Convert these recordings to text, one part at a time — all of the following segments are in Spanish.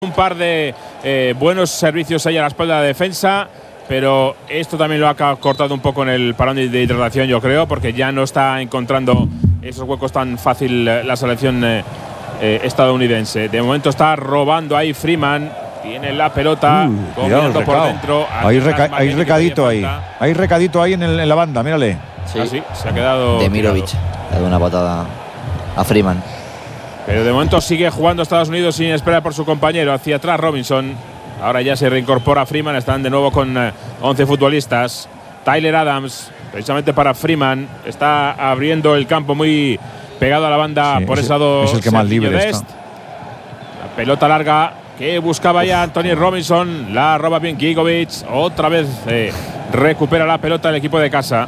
Un par de buenos servicios ahí a la espalda de la defensa, pero esto también lo ha cortado un poco en el parón de hidratación, yo creo, porque ya no está encontrando esos huecos tan fácil la selección estadounidense. De momento está robando ahí Freeman, tiene la pelota, combinando por dentro. Hay recadito ahí. Hay recadito ahí en la banda, mírale. Sí, se ha quedado Demirovic ha dado una patada a Freeman. Pero de momento sigue jugando Estados Unidos sin esperar por su compañero. Hacia atrás Robinson. Ahora ya se reincorpora Freeman. Están de nuevo con 11 futbolistas. Tyler Adams, precisamente para Freeman. Está abriendo el campo muy pegado a la banda por ese lado. Es el que más libre está. La pelota larga que buscaba ya Anthony Robinson. La roba bien Gigovic. Otra vez recupera la pelota el equipo de casa.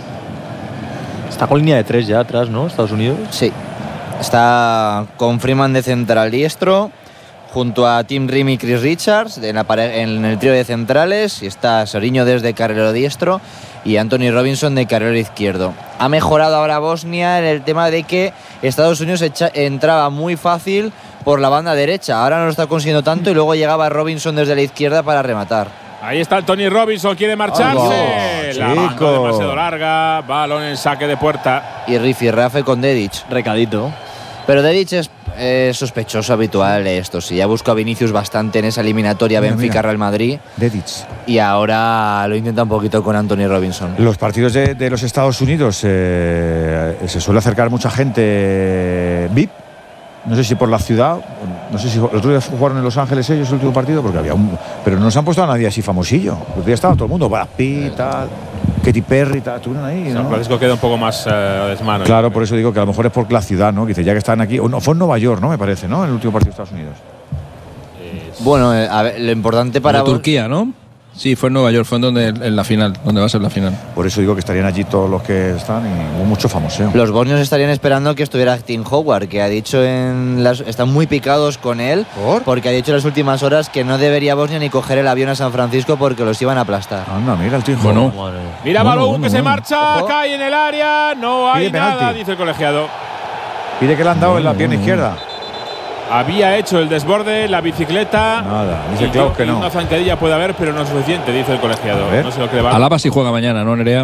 Está con línea de 3 ya atrás, ¿no? Estados Unidos. Sí. Está con Freeman de central diestro, junto a Tim Rim y Chris Richards en el trío de centrales, y está Soriño desde carrilero diestro y Anthony Robinson de carrilero izquierdo. Ha mejorado ahora Bosnia en el tema de que Estados Unidos entraba muy fácil por la banda derecha, ahora no lo está consiguiendo tanto y luego llegaba Robinson desde la izquierda para rematar. Ahí está Anthony Robinson, quiere marcharse. La banda demasiado larga, balón en saque de puerta. Y rifirrafe con Dedic. Recadito. Pero Dedic es sospechoso habitual esto. Sí, ya buscó a Vinicius bastante en esa eliminatoria Benfica-Real Madrid. Dedic. Y ahora lo intenta un poquito con Anthony Robinson. Los partidos de los Estados Unidos se suele acercar mucha gente VIP. No sé si por la ciudad, no sé si el otro día jugaron en Los Ángeles ellos el último partido, porque había pero no se han puesto a nadie así famosillo. El otro día estaba todo el mundo, Brad Pitt, tal, Katy Perry, tal, estuvieron ahí, ¿no? San Francisco queda un poco más desmano. Claro, por eso digo que a lo mejor es por la ciudad, ¿no? Que dice, ya que están aquí, o no, fue en Nueva York, ¿no? Me parece, ¿no? En el último partido de Estados Unidos. Bueno, a ver, lo importante para Turquía, ¿no? Sí, fue en Nueva York, fue en la final, donde va a ser la final. Por eso digo que estarían allí todos los que están y hubo mucho famoseo. Los bosnios estarían esperando que estuviera Tim Howard, que ha dicho están muy picados con él, porque ha dicho en las últimas horas que no debería Bosnia ni coger el avión a San Francisco porque los iban a aplastar. Anda, mira el Tim Howard. Mira Balogun que se marcha, cae en el área, no hay nada, dice el colegiado. Pide que le han dado en la pierna izquierda. Había hecho el desborde, la bicicleta. Nada, dice Klaus que no. Una zancadilla puede haber, pero no es suficiente, dice el colegiado. No sé lo que le va. Alaba si juega mañana, ¿no, Nerea?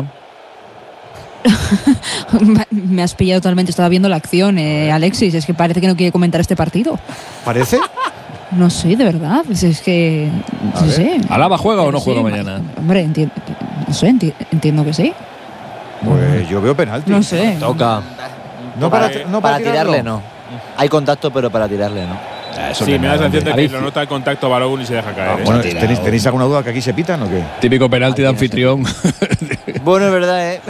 Me has pillado totalmente. Estaba viendo la acción, Alexis. Es que parece que no quiere comentar este partido. ¿Parece? No sé, de verdad. Es que. No sé. ¿Alaba juega o no juega mañana? Hombre, no sé, entiendo que sí. Pues yo veo penalti. No sé. Toca. No para tirarle, no. Hay contacto, pero para tirarle, ¿no? Sí, me da la sensación de que lo nota el contacto Balogun y se deja caer. Bueno, ¿tenéis alguna duda que aquí se pitan o qué? Típico penalti de anfitrión. Bueno, es verdad, ¿eh?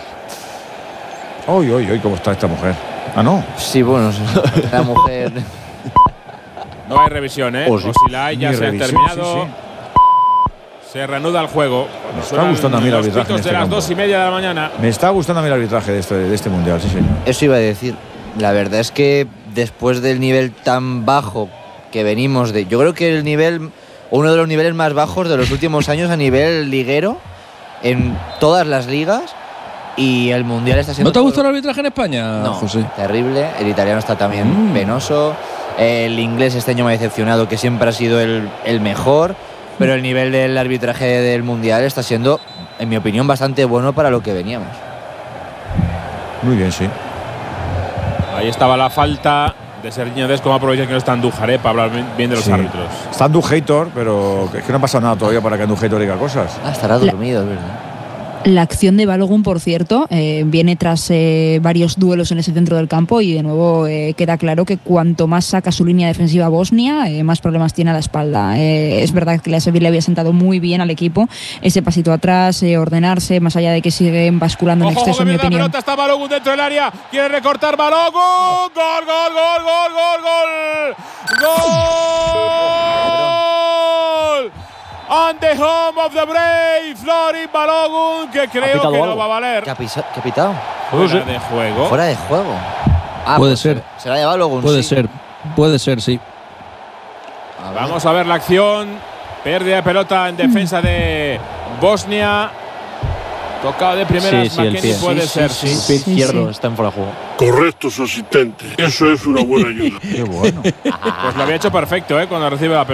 Uy, ¿cómo está esta mujer? Ah, ¿no? Sí, bueno, la mujer… No hay revisión, ¿eh? O si la hay, ya se ha terminado. Sí. Se reanuda el juego. Me está gustando a mí el arbitraje de las 2:30 de la mañana. Me está gustando a mí el arbitraje de este mundial, sí, señor. Eso iba a decir. La verdad es que después del nivel tan bajo que venimos de… Yo creo que uno de los niveles más bajos de los últimos años a nivel liguero en todas las ligas, y el mundial está siendo… ¿No te gustó el arbitraje en España, no, José? Terrible. El italiano está también penoso. El inglés este año me ha decepcionado, que siempre ha sido el mejor. Pero el nivel del arbitraje del mundial está siendo, en mi opinión, bastante bueno para lo que veníamos. Muy bien, sí. Ahí estaba la falta de Serginho Dest. Como aprovecha que no está Andújar para hablar bien de los árbitros. Está Andújar, pero es que no ha pasado nada todavía para que Andújar diga cosas. Estará dormido, es verdad. La acción de Balogun, por cierto, viene tras varios duelos en ese centro del campo, y de nuevo queda claro que cuanto más saca su línea defensiva Bosnia, más problemas tiene a la espalda. Es verdad que la Sevilla le había sentado muy bien al equipo ese pasito atrás, ordenarse, más allá de que siguen basculando en exceso, en mi opinión. La pelota está Balogun dentro del área, quiere recortar Balogun. ¡Gol! On the home of the brave, Florin Balogun, que creo que no va a valer. ¿Qué ha pitado? Fuera de juego. Fuera de juego. Puede ser. Será de Balogun. Puede ser, sí. Vamos a ver la acción. Pérdida de pelota en defensa de Bosnia. Tocado de primeras, Sí, el McKennie pie. puede ser, El pie izquierdo está en fuera de juego. Correcto, su asistente. Eso es una buena ayuda. Qué bueno. Pues lo había hecho perfecto, cuando recibe la pelota.